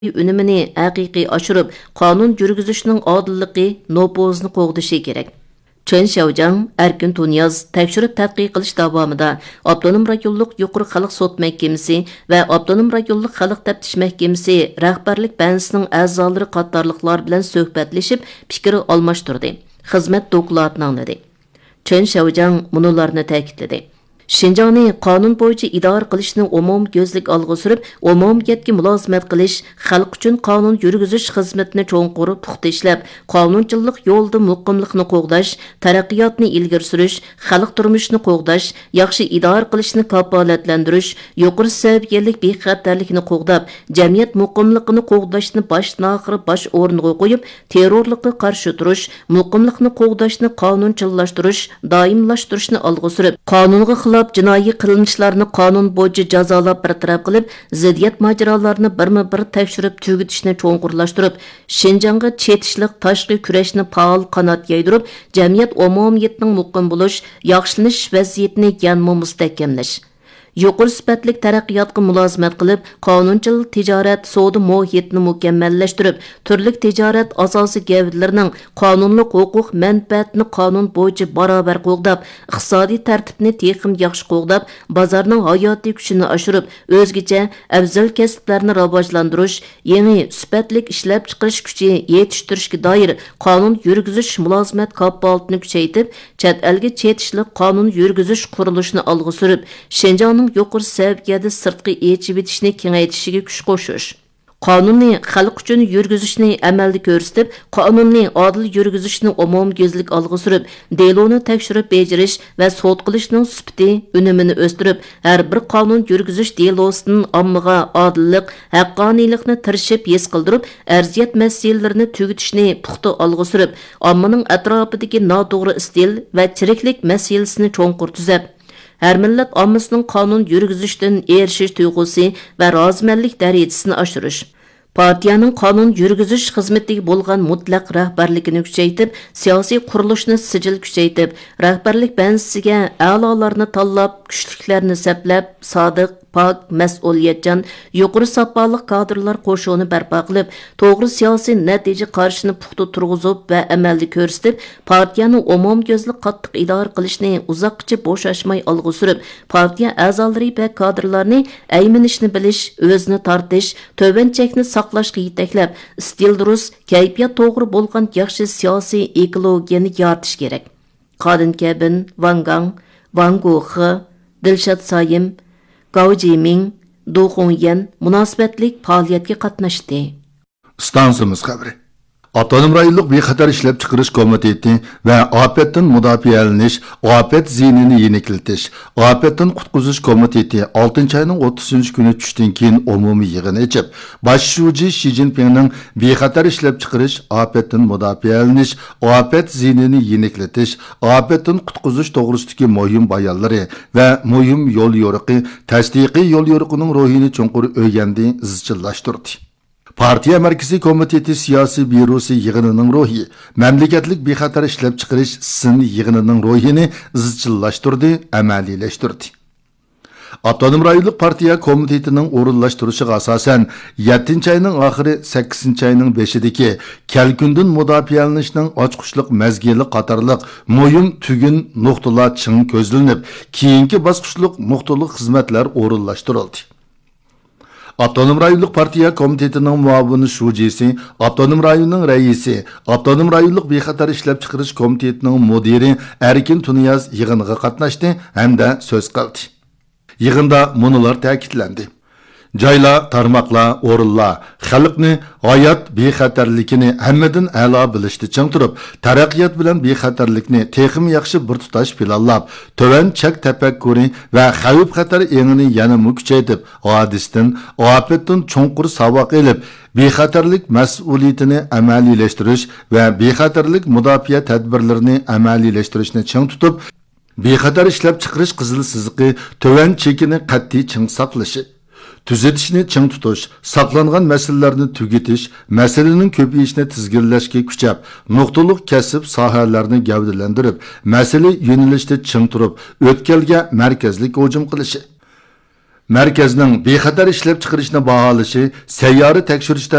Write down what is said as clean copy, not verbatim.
unumini haqiqiy oshirib, qonun yurgizishning odilligi, nopozini qo'g'dishi kerak. Chen Xiaojiang Erkin Tunyaz tekshirib tadqiq qilish davomida Avtonom rayonlik yuqori xalq sud mahkamasi va Avtonom rayonlik xalq taftish mahkamasi rahbarlik bansining a'zolari qatorliqlar bilan suhbatlashib, fikr almashtirdi. Xizmat dokladini angladi. Chen Xiaojiang munolarni ta'kidladi. Şinjanni qonun bo'yicha idora qilishni umum ko'zlik olg'a surib, umumiyatga mulozimat qilish, xalq uchun qonun yurgizish xizmatini cho'nqur puxta ishlab, qonunchilik yo'lida muqimlikni qo'g'dash, taraqqiyotni ilgari surish, xalq turmushini qo'g'dash, yaxshi idora qilishni kafolatlantirish, yuqori saviyalik bexatarlikni qo'g'dab, jamiyat muqimligini qo'g'dashni boshdan-oxir bosh o'rniga qo'yib, terrorlikka qarshi turish, muqimlikni qo'g'dashni qonunchilashtirish, doimlashtirishni olg'a surib, qonunga jinoiy qilmishlarni qonun bo'yicha jazolab bartaraf qilib, ziddiyat majralarini birma-bir tekshirib tugatishni cho'nqurlashtirib, Şinjanga chetishliq tashqi kurashni faol qanot yaydirib, jamiyat umumiyatining muqim bo'lish, yaxshilanish vaziyatini yanada mustahkamlash. Yuqori sifatli taraqqiyotga mulozimat qilib, qonunchil tijorat, savdo muhitini mukammallashtirib, turli tijorat asosiy gavdalarining qonunli huquq manfaatini qonun bo'yicha barobar qo'g'dab, iqtisodiy tartibni texim yaxshi qo'g'dab, bozorning hayotiy kuchini oshirib, o'zgacha afzal kasblarni rivojlantirish, yangi sifatli ishlab chiqarish kuchi yetishtirishga doir qonun yurgizish mulozimat kafolatini kuchaytirib, chet elga chetishlik qonun yurgizish qurilishini olg'a surib, Şinjan yuqori saviyada sirtqi yechib etishni kengaytishiga kuch qo'shish. Qonunni xalq uchun yurgizishni amalda ko'rsatib, qonunni odil yurgizishni umumko'zlik olg'a surib, deloni tekshirib bejirish va sud qilishning sifati unumini o'stirib, har bir qonun yurgizish delosining ommaga odillik, haqqoniylikni tirishib his qildirib, arziyat masalalarini tugatishni puxta olg'a surib, ommaning atrofidagi noto'g'ri istil va chiriklik masalasini cho'nqur tuzab, her millet ommasının qonun yurgizishdan erishish tuyg'usi va rozimanlik darajasini oshirish. Partiyaning qonun yurgizish xizmatiga bo'lgan mutlaq rahbarligini kuchaytirib, siyosiy qurilishni sijil kuchaytirib, rahbarlik bansisiga a'lolarni tanlab, kuchliklarni saplab, sodiq, pak, mas'uliyatchan, yuqori safoliq kadrlar qo'shini barpo qilib, to'g'ri siyosiy natija qarshini puxta turg'izib va amalda ko'rsatib, partiyani umumko'zlik qattiq idora qilishni uzoqcha bo'shashmay olg'a surib, partiya a'zolari va kadrlarni ayminishni bilish, o'zini tortish, to'banchakni saqlashga yetaklab, stil durust, kayfiyat to'g'ri bo'lgan yaxshi siyosiy ekologiyani yaratish kerak. Qadin Kabin, Wang Gang, Wang Guohe, Dilshad Sayim, Gao Jiming, Du Hongyan munosabatlik faoliyatga qatnashdi. Stansimiz xabari. Avtonom rayonlik bexatar ishlab chiqarish komiteti va ofatdan mudofialanish, ofat ziynini yeniklatish, ofatdan qutqizish komiteti 6-oyning 30-kuni tushdan keyin umumiy yig'in ochib, bosh shuji Xi Jinpingning bexatar ishlab chiqarish, ofatdan mudofialanish, ofat ziynini yeniklatish, ofatdan qutqizish to'g'risidagi muhim bayonlari va muhim yo'l yo'riqi, tasdiqiy yo'l yo'riqining ruhini chunqur o'rgandi, izchillashtirdi. Partiya Markaziy komiteti siyosiy byurosi yig'inining ruhi, mamlakatlik bexatar ishlab chiqarish sin yig'inining ruhini izchillashtirdi, amaliylashtirdi. Avtonom rayonlik partiya komitetining o'rinlashtirishiga asosan 7-oyning oxiri 8-oyning 5-idagi kelkundan mudofialanishning ochqushliq mazgili qatorliq muhim tugun nuqtalar ching ko'zlanib, keyingi bosqichliq nuqtali xizmatlar o'rinlashtirildi. Avtonom rayonlik partiya komitetining muavini shujisi, avtonom rayonning raisi, avtonom rayonlik bexatar ishlab chiqarish komitetining mudiri Erkin Tunyaz yig'inga qatnashdi hamda so'z qildi. Yig'inda munolar ta'kidlandi. Joylar, tarmoqlar, o'rinlar xalqni hayot bexatarligini hammadan a'lo bilishda ching turib, taraqqiyot bilan bexatarlikni texim yaxshi bir tutash planlab, to'van chak tafakkuri va xavf xatar engini yana kuchaytirib, hodisdan, ofatdan cho'nqur saboq elib, bexatarlik mas'uliyatini amaliylashtirish va bexatarlik mudofaa tadbirlarini amaliylashtirichni ching tutib, bexatar ishlab chiqarish qizil siziqi to'van chekini qat'iy ching saqlashi, tuzatishni ching tutish, saqlangan masalalarni tugatish, masalaning ko'payishini tizginlashga kuchab, nuqtaliq kasb sohalarini gavdalantirib, masala yo'nalishida ching turib, o'tkalga markazlik hujum qilishi. markazning bexatar ishlab chiqarishni baholashi, sayyora tekshirishda